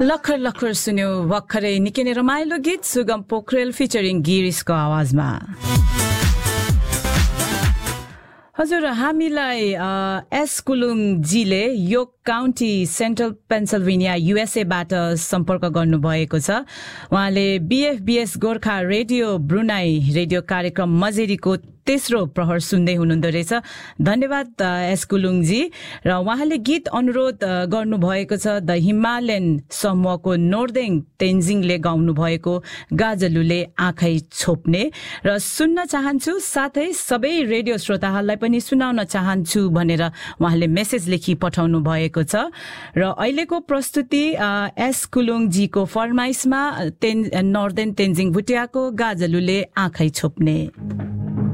लखर लखर सुन्यो भर्खरै निकै नै रमाइलो गीत सुगम पोखरेल फिचरिङ गिरिशको आवाजमा। हजुर हामीलाई एस कुलुङ जीले योक काउन्टी सेन्ट्रल पेन्सिल्भेनिया युएसए बाट सम्पर्क गर्नु भएको छ। उहाँले बीएफबीएस गोर्खा रेडियो ब्रुनाई रेडियो कार्यक्रम मजेरीको तेस्रो प्रहर सुन्दै हुनुहुँदो रहेछ। धन्यवाद एस कुलुङ जी। र उहाँले गीत अनुरोध गर्नु भएको छ द हिमालयन समूहको नोर्देङ तेन्जिङले गाउनु भएको गाजलुले आँखै छोप्ने र सुन्न चाहन्छु, साथै सबै रेडियो श्रोताहरूलाई पनि सुनाउन चाहन्छु भनेर उहाँले मेसेज लेखी पठाउनु भएको छ। र अहिलेको प्रस्तुति एस कुलुङ जीको फरमाइसमा नर्देन तेन्जिङ भुटियाको गाजलुले आँखै छोप्ने।